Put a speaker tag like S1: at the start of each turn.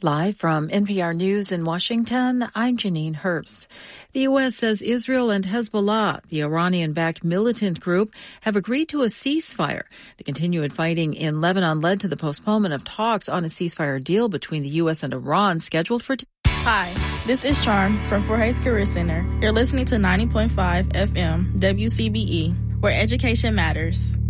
S1: Live from NPR News in Washington, I'm Janine Herbst. The U.S. says Israel and Hezbollah, the Iranian-backed militant group, have agreed to a ceasefire. The continued fighting in Lebanon led to the postponement of talks on a ceasefire deal between the U.S. and Iran scheduled for
S2: Hi, this is Charm from Fort Hays Career Center. You're listening to 90.5 FM WCBE, where education matters.